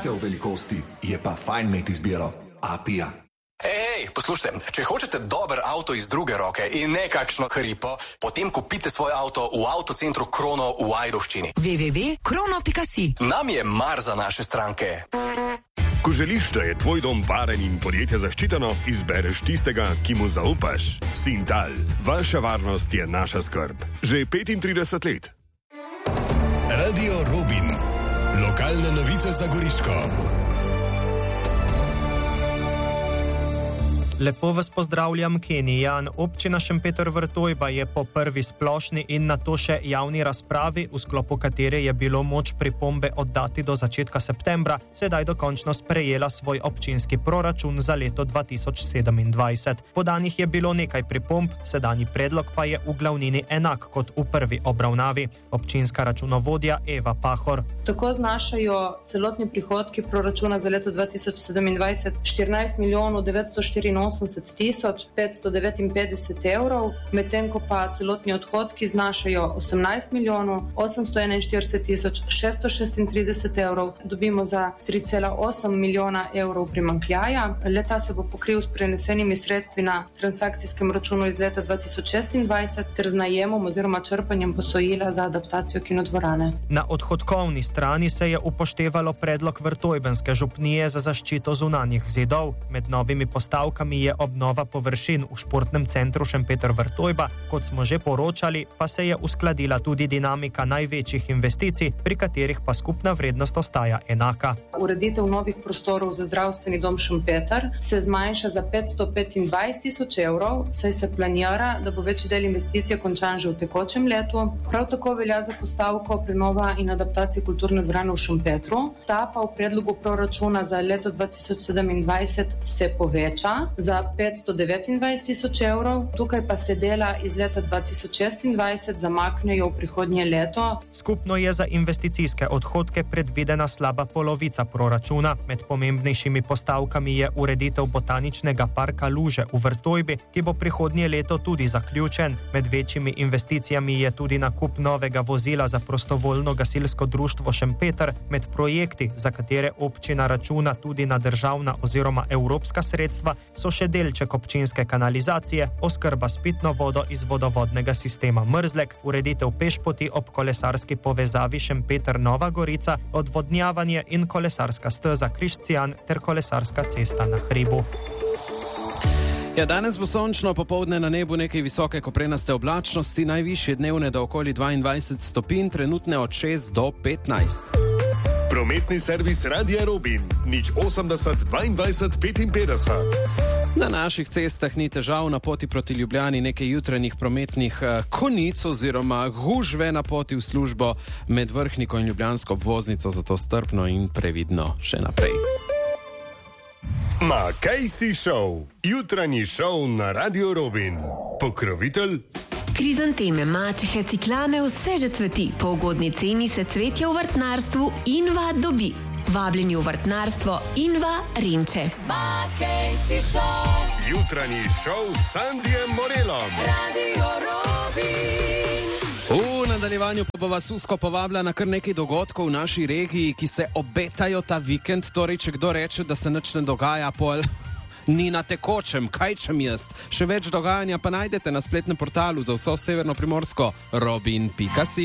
kombinacija v velikosti, je pa fajn imeti izbiro. Apija. Ej, poslušajte, če hočete dober avto iz druge roke in ne kakšno hripo, potem kupite svoj avto v avtocentru Krono v Ajdovščini. www.krono.si. Nam je mar za naše stranke. Ko želiš, da je tvoj dom varen in podjetje zaščiteno, izbereš tistega, ki mu zaupaš. Sintal. Vaša varnost je naša skrb. Že 35 let. Radio Robin. Lokalne novice za Goriško. Lepo vas pozdravljam, Kenijan. Občina Šempeter-Vrtojba je po prvi splošni in nato še javni razpravi, v sklopu katere je bilo moč pripombe oddati do začetka septembra, sedaj dokončno sprejela svoj občinski proračun za leto 2027. Podanih je bilo nekaj pripomb, sedanji predlog pa je v glavnini enak kot v prvi obravnavi. Občinska računovodja Eva Pahor. Tako znašajo celotni prihodki proračuna za leto 2027 14.984.559 evrov, medtem ko pa celotni odhodki znašajo 18.141.636 evrov, dobimo za 3,8 milijona evrov primanjkljaja. Leta se bo pokril s prenesenimi sredstvi na transakcijskem računu iz leta 2026 ter z najemom oziroma črpanjem posojila za adaptacijo kinodvorane. Na odhodkovni strani se je upoštevalo predlog Vrtojbenske župnije za zaščito zunanjih zidov. Med novimi postavkami je obnova površin v športnem centru Šempeter-Vrtojba. Kot smo že poročali, pa se je uskladila tudi dinamika največjih investicij, pri katerih pa skupna vrednost ostaja enaka. Ureditev novih prostorov za zdravstveni dom Šempeter se zmanjša za 525.000 evrov, saj se planira, da bo večji del investicije končan že v tekočem letu. Prav tako velja za postavko prenova in adaptacije kulturne dvorane v Šempetru. Ta pa v predlogu proračuna za leto 2027 se poveča za 529.000 evrov, tukaj pa se dela iz leta 2026 zamaknejo v prihodnje leto. Skupno je za investicijske odhodke predvidena slaba polovica proračuna. Med pomembnejšimi postavkami je ureditev botaničnega parka Luže v Vrtojbi, ki bo prihodnje leto tudi zaključen. Med večjimi investicijami je tudi nakup novega vozila za prostovoljno gasilsko društvo Šempeter. Med projekti, za katere občina računa tudi na državna oziroma evropska sredstva, so še delček občinske kanalizacije, oskrba s pitno vodo iz vodovodnega sistema Mrzlek, ureditev pešpoti ob kolesarski povezavi Šempeter-Nova Gorica, odvodnjavanje in kolesarska steza Križcijan ter kolesarska cesta na hribu. Ja, danes bo sončno, popoldne na nebu nekaj visoke koprenaste oblačnosti, najvišje dnevne do okoli 22 stopinj, trenutne od 6 do 15. Prometni servis Radia Robin, 080 22 55. Na naših cestah ni težav, na poti proti Ljubljani nekaj jutranjih prometnih konic oziroma gužve na poti v službo med Vrhniko in ljubljansko obvoznico, zato strpno in previdno še naprej. Makejsi Show, jutranji šov na Radio Robin. Pokrovitelj Krizanteme, mačehe, ciklame, vse že cveti. Po ugodni ceni se cvetje v vrtnarstvu Inva dobi. Vabljeni v vrtnarstvo Inva Renče. Makejsi Show, jutranji šov s Sandijem Morelom. Radio Robin. V nadaljevanju pa bo vas usko povabila na kar nekaj dogodkov v naši regiji, ki se obetajo ta vikend. Torej, če kdo reče, da se nič ne dogaja, pol ni na tekočem, kaj čem jaz. Še več dogajanja pa najdete na spletnem portalu za vso severno Primorsko robin.si.